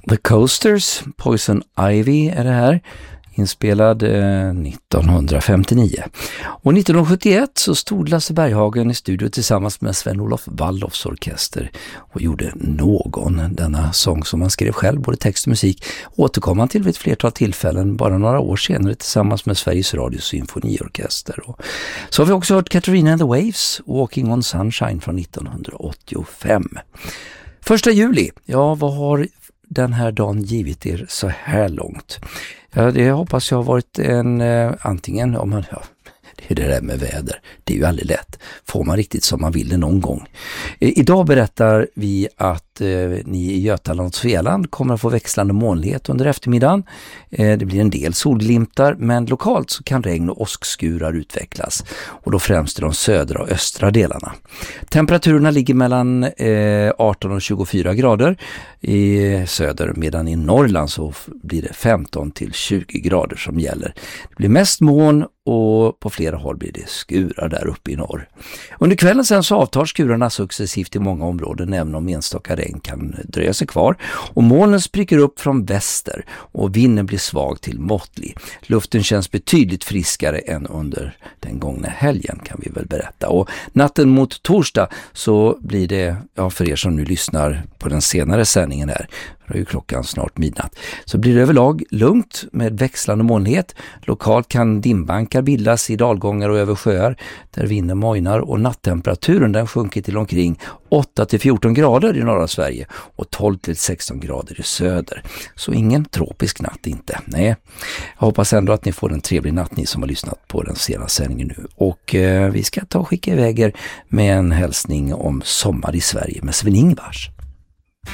The Coasters, Poison Ivy är det här, inspelad 1959. Och 1971 så stod Lasse Berghagen i studio tillsammans med Sven-Olof Waldorfs orkester och gjorde Någon, denna sång som han skrev själv, både text och musik, återkom han till vid ett flertal tillfällen bara några år senare tillsammans med Sveriges Radios symfoniorkester. Och så har vi också hört Katarina and the Waves, Walking on Sunshine från 1985. 1 juli, ja, vad har den här dagen givit er så här långt? Ja, det hoppas jag har varit en antingen om man, ja, det är det där med väder. Det är ju aldrig lätt. Får man riktigt som man vill det någon gång. Idag berättar vi att ni i Götaland och Svealand kommer att få växlande molnighet under eftermiddagen. Det blir en del solglimtar, men lokalt så kan regn och åskskurar utvecklas. Och då främst i de södra och östra delarna. Temperaturerna ligger mellan 18 och 24 grader i söder, medan i Norrland så blir det 15 till 20 grader som gäller. Det blir mest moln och på flera håll blir det skurar där uppe i norr. Under kvällen sen så avtar skurarna successivt i många områden, även om enstaka regn kan dröja sig kvar. Och molnen spricker upp från väster och vinden blir svag till måttlig. Luften känns betydligt friskare än under den gångna helgen, kan vi väl berätta. Och natten mot torsdag så blir det, ja, för er som nu lyssnar på den senare sändningen här, det är ju klockan snart midnatt, så blir det överlag lugnt med växlande molnighet. Lokalt kan dimbankar bildas i dalgångar och över sjöar där vinden mojnar, och nattemperaturen den sjunker till omkring 8 till 14 grader i norra Sverige och 12 till 16 grader i söder. Så ingen tropisk natt inte. Nej, jag hoppas ändå att ni får en trevlig natt, ni som har lyssnat på den senaste sändningen nu. Och vi ska ta och skicka iväg er med en hälsning om sommar i Sverige med Sven Ingvars.